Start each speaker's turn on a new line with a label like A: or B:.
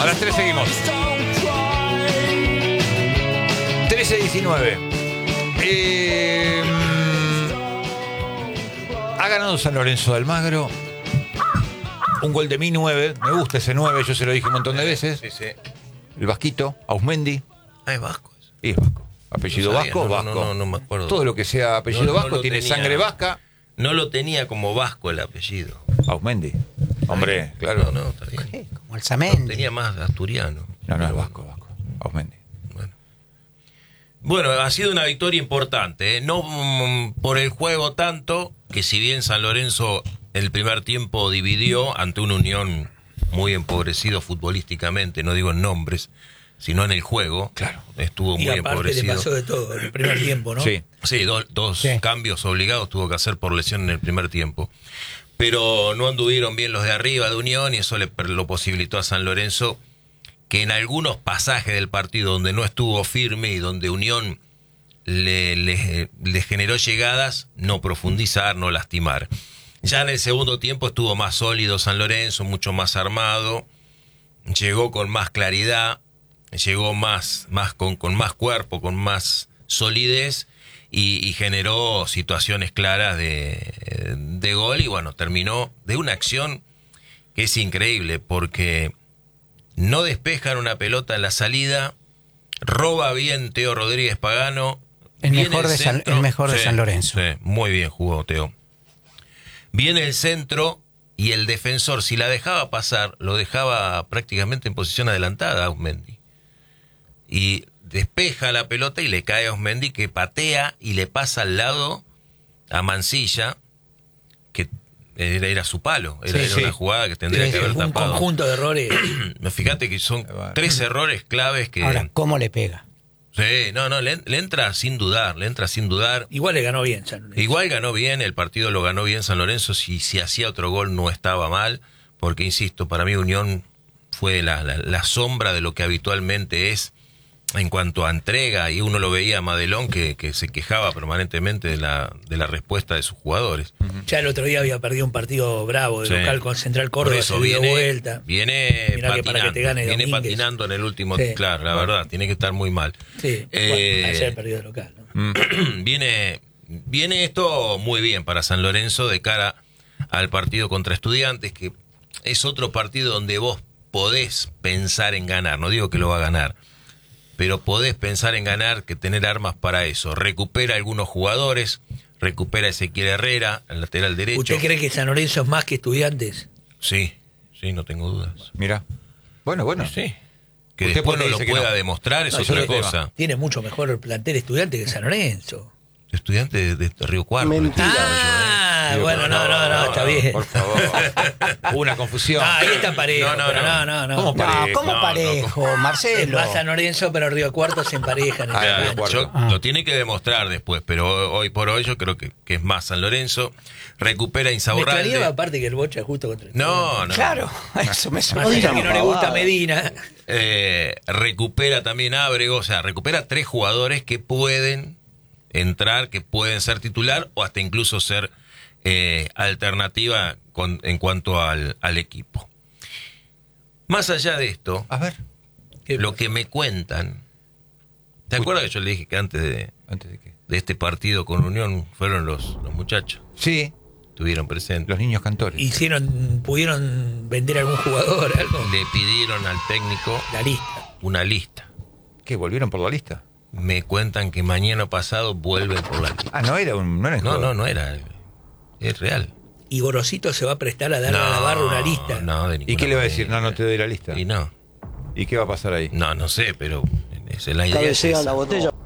A: las 3 seguimos. 13-19. Ha ganado San Lorenzo de Almagro. Un gol de mi 9. Me gusta ese 9, yo se lo dije un montón de veces.
B: Sí.
A: El vasquito, Ausmendi.
B: Ah, es vasco.
A: Y es vasco. Apellido
B: No sabía,
A: vasco,
B: no,
A: vasco.
B: no me acuerdo.
A: Todo lo que sea apellido
B: No
A: vasco
B: lo
A: tiene
B: tenía.
A: sangre vasca.
B: No lo tenía como vasco el apellido.
A: Ausmendi. Hombre, claro.
B: No, está bien.
C: Como el Samendi.
B: Tenía más asturiano.
A: No, es vasco. Ausmendi.
B: Bueno, ha sido una victoria importante, ¿eh? No por el juego tanto, que si bien San Lorenzo el primer tiempo dividió ante una Unión muy empobrecido futbolísticamente, no digo en nombres, sino en el juego.
A: Claro.
B: Estuvo
D: Y
B: muy
D: aparte
B: empobrecido.
D: le pasó de todo en el primer tiempo, ¿no?
A: Sí.
B: Sí, dos
C: Sí.
B: cambios obligados tuvo que hacer por lesión en el primer tiempo. Pero no anduvieron bien los de arriba de Unión y eso lo posibilitó a San Lorenzo, que en algunos pasajes del partido donde no estuvo firme y donde Unión le generó llegadas, no profundizar, no lastimar. Ya en el segundo tiempo estuvo más sólido San Lorenzo, mucho más armado, llegó con más claridad, llegó con más cuerpo, con más solidez y generó situaciones claras de gol y bueno, terminó de una acción que es increíble porque no despejan una pelota en la salida, roba bien Teo Rodríguez Pagano.
C: El
B: viene
C: mejor de
B: Sí,
C: San Lorenzo.
B: Sí, muy bien jugó Teo. Viene el centro y el defensor, si la dejaba pasar, lo dejaba prácticamente en posición adelantada a Ausmendi. Y despeja la pelota y le cae a Ausmendi, que patea y le pasa al lado a Mancilla, que era su palo, era una jugada que tendría que haber
D: Fue un
B: tapado.
D: conjunto de errores.
B: Fíjate que son 3 errores claves que...
C: Ahora, ¿cómo le pega?
B: Sí, le entra sin dudar,
D: Igual le ganó bien San Lorenzo.
B: Igual ganó bien, el partido lo ganó bien San Lorenzo, si hacía otro gol no estaba mal, porque insisto, para mí Unión fue la sombra de lo que habitualmente es en cuanto a entrega, y uno lo veía a Madelón que se quejaba permanentemente de la respuesta de sus jugadores.
D: Ya el otro día había perdido un partido bravo de
B: Sí.
D: local con Central
B: Por
D: Córdoba,
B: eso
D: se dio
B: viene
D: vuelta. Mirá que para que te gane
B: viene
D: Domínguez.
B: patinando en el último,
D: Sí.
B: claro, la verdad, tiene que estar muy mal.
D: Sí, bueno, ayer perdió de local, ¿no?
B: Viene esto muy bien para San Lorenzo de cara al partido contra Estudiantes, que es otro partido donde vos podés pensar en ganar, no digo que lo va a ganar, pero podés pensar en ganar, que tener armas para eso. Recupera algunos jugadores, recupera a Ezequiel Herrera, el lateral derecho.
D: ¿Usted cree que San Lorenzo es más que Estudiantes?
B: Sí, no tengo dudas.
A: Mira. Bueno.
B: Sí. Que
A: Usted
B: después
A: porque
B: no lo
A: dice que
B: pueda
A: no.
B: demostrar es
A: No,
B: otra
A: yo le
B: cosa.
D: Tiene mucho mejor el plantel Estudiantes que San Lorenzo.
B: Estudiante de Río Cuarto.
D: Bueno, no, está bien.
A: Por favor. Hubo una confusión.
D: Ahí está parejo.
B: No.
A: ¿Cómo parejo?
C: No, ¿cómo parejo,
D: Es
C: Marcelo?
D: más San Lorenzo, pero Río Cuarto se emparejan.
A: Río Cuarto.
B: Lo tiene que demostrar después, pero hoy por hoy yo creo que es más San Lorenzo. Recupera
D: Me
B: Insaurralde.
D: extrañaba aparte que el Bocha justo contra
B: No.
C: Claro, eso me
D: Más
C: suena.
D: allá que no le gusta Medina.
B: Recupera también Ábrego, o sea, recupera 3 jugadores que pueden entrar, que pueden ser titular o hasta incluso ser alternativa en cuanto al equipo. Más allá de esto,
A: A ver.
B: lo que me cuentan, ¿te acuerdas que yo le dije que antes de
A: qué?
B: de este partido con Unión fueron los muchachos?
A: Sí,
B: Estuvieron presentes.
A: los niños cantores.
D: ¿Pudieron vender algún jugador, algo?
B: Le pidieron al técnico
D: La lista.
B: una lista.
A: ¿Qué? ¿Volvieron por la lista?
B: Me cuentan que mañana pasado vuelven por la lista.
A: Ah, no era un... No era
B: No era. Es real.
D: Y Gorosito se va a prestar a darle a la barra una lista.
B: No, de
A: ¿Y
B: ninguna
A: qué le va a
B: manera.
A: decir? No te doy la lista.
B: Y no.
A: ¿Y qué va a pasar ahí?
B: No sé, pero esa es la idea.
E: Cabecea
B: es esa.
E: la botella.